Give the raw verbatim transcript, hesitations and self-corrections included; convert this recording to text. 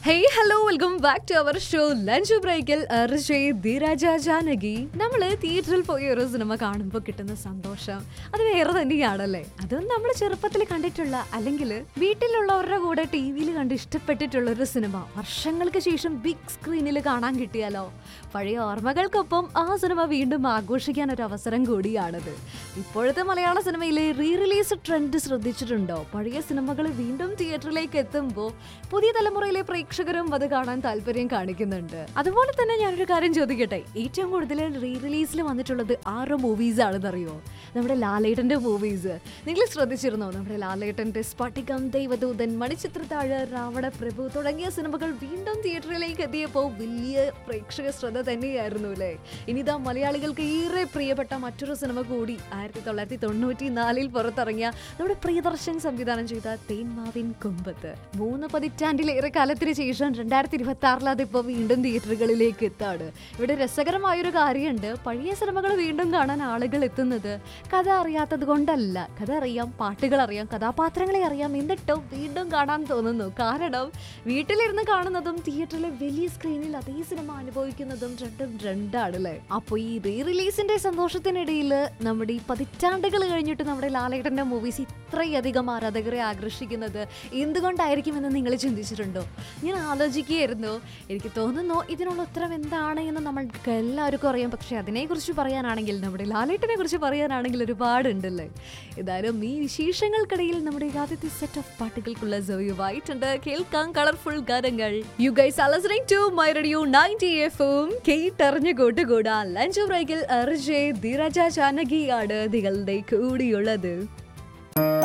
Hey hello welcome back to our show lunch ബ്രേക്കിൽ അർജയ് ധീരജ ജാനകി. നമ്മൾ തിയേറ്ററിൽ പോയി ഒരു സിനിമ കാണുമ്പോൾ കിട്ടുന്ന സന്തോഷം അത് വേറെ തന്നെയാണല്ലേ. അതും നമ്മൾ ചെറുപ്പത്തിൽ കണ്ടിട്ടുള്ള അല്ലെങ്കിൽ വീട്ടിലുള്ളവരുടെ കൂടെ ടി വിയിൽ കണ്ട് ഇഷ്ടപ്പെട്ടിട്ടുള്ള ഒരു സിനിമ വർഷങ്ങൾക്ക് ശേഷം ബിഗ് സ്ക്രീനിൽ കാണാൻ കിട്ടിയാലോ. പഴയ ഓർമ്മകൾക്കൊപ്പം ആ സിനിമ വീണ്ടും ആഘോഷിക്കാൻ ഒരു അവസരം കൂടിയാണത്. ഇപ്പോഴത്തെ മലയാള സിനിമയിലെ റീ റിലീസ് ട്രെൻഡ് ശ്രദ്ധിച്ചിട്ടുണ്ടോ? പഴയ സിനിമകൾ വീണ്ടും തിയേറ്ററിലേക്ക് എത്തുമ്പോൾ പുതിയ തലമുറയിലെ പ്രേക്ഷകരും അത് കാണാൻ താല്പര്യം കാണിക്കുന്നുണ്ട്. അതുപോലെ തന്നെ ഞാനൊരു കാര്യം ചോദിക്കട്ടെ, ഏറ്റവും കൂടുതൽ റീ റിലീസിൽ വന്നിട്ടുള്ളത് ആറ് മൂവീസ് ആണെന്നറിയോ? നമ്മുടെ ലാലേട്ടന്റെ മൂവീസ് നിങ്ങൾ ശ്രദ്ധിച്ചിരുന്നോ? നമ്മുടെ ലാലേട്ടന്റെ സ്ഫടികം, ദൈവദൂതൻ, മണിച്ചിത്രത്താഴ്, രാവണ പ്രഭു തുടങ്ങിയ സിനിമകൾ വീണ്ടും തിയേറ്ററിലേക്ക് എത്തിയപ്പോൾ വലിയ പ്രേക്ഷക ശ്രദ്ധ തന്നെയായിരുന്നു അല്ലേ. ഇനിതാ മലയാളികൾക്ക് ഏറെ പ്രിയപ്പെട്ട മറ്റൊരു സിനിമ കൂടി ആയിരത്തി തൊള്ളായിരത്തി തൊണ്ണൂറ്റി നാലിൽ പുറത്തിറങ്ങിയ നമ്മുടെ പ്രിയദർശൻ സംവിധാനം ചെയ്ത തേന്മാവിൻ കൊമ്പത്ത്. മൂന്ന് പതിറ്റാണ്ടിലേറെ കാലത്തിന് ശേഷം രണ്ടായിരത്തി ഇരുപത്തി ആറിൽ അതിപ്പോ വീണ്ടും തിയേറ്ററുകളിലേക്ക് എത്താണ്. ഇവിടെ രസകരമായൊരു കാര്യമുണ്ട്. പഴയ സിനിമകൾ വീണ്ടും കാണാൻ ആളുകൾ എത്തുന്നത് കഥ അറിയാത്തത് കൊണ്ടല്ല. കഥ അറിയാം, പാട്ടുകൾ അറിയാം, കഥാപാത്രങ്ങളെ അറിയാം, എന്നിട്ടോ വീണ്ടും കാണാൻ തോന്നുന്നു. കാരണം വീട്ടിലിരുന്ന് കാണുന്നതും തിയേറ്ററിലെ വലിയ സ്ക്രീനിൽ അതേ സിനിമ അനുഭവിക്കുന്നതും രണ്ടും രണ്ടാണല്ലേ. അപ്പൊ ഈ റീ റിലീസിന്റെ സന്തോഷത്തിനിടയിൽ നമ്മുടെ ഈ പതിറ്റാണ്ടുകൾ കഴിഞ്ഞിട്ട് നമ്മുടെ ലാലേട്ടന്റെ മൂവീസ് ഇത്രയധികം ആരാധകരെ ആകർഷിക്കുന്നത് എന്തുകൊണ്ടായിരിക്കും എന്ന് നിങ്ങൾ ചിന്തിച്ചിട്ടുണ്ടോ? ഞാൻ ആലോചിക്കുകയായിരുന്നു. എനിക്ക് തോന്നുന്നു ഇതിനുള്ള ഉത്തരം എന്താണ് എന്ന് നമ്മൾക്ക് എല്ലാവർക്കും അറിയാം. പക്ഷെ അതിനെക്കുറിച്ച് പറയാനാണെങ്കിൽ, നമ്മുടെ ലാലേട്ടനെ കുറിച്ച് പറയാനാണെങ്കിൽ ഒരുപാടുണ്ടല്ലേ. ഏതായാലും ഈ വിശേഷങ്ങൾക്കിടയിൽ നമ്മുടെ ആദ്യത്തെ സെറ്റ് ഓഫ് പാട്ടുകൾക്കുള്ള സമയമായിട്ടുണ്ട്. കേൾക്കാം കളർഫുൾ ഗാനങ്ങൾ. You guys are listening to my radio ninety എഫും. കേട്ടറിഞ്ഞു കൂട്ടുകൂടാ ലഞ്ച് ബ്രേക്കിൽ അർജയ് ധീരജ ജാനകിയാണ് നിങ്ങളുടെ കൂടിയുള്ളത്.